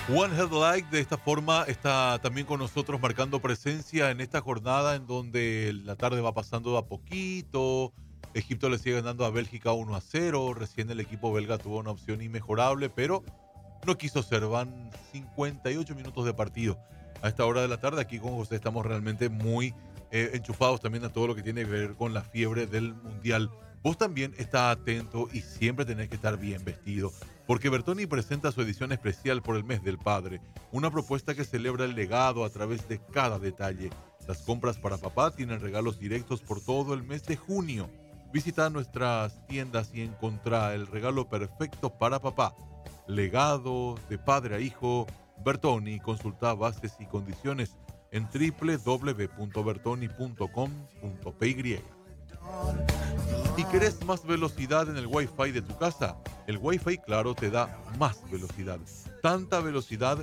One Headlight de esta forma está también con nosotros marcando presencia en esta jornada en donde la tarde va pasando de a poquito. Egipto le sigue ganando a Bélgica 1-0. Recién el equipo belga tuvo una opción inmejorable, pero no quiso ser. Van 58 minutos de partido. A esta hora de la tarde aquí con José estamos realmente muy enchufados también a todo lo que tiene que ver con la fiebre del Mundial. Vos también estás atento y siempre tenés que estar bien vestido, porque Bertoni presenta su edición especial por el mes del padre, una propuesta que celebra el legado a través de cada detalle. Las compras para papá tienen regalos directos por todo el mes de junio. Visita nuestras tiendas y encontrá el regalo perfecto para papá. Legado de padre a hijo, Bertoni. Consulta bases y condiciones en www.bertoni.com.py. ¿Y querés más velocidad en el Wi-Fi de tu casa? El Wi-Fi Claro te da más velocidad. Tanta velocidad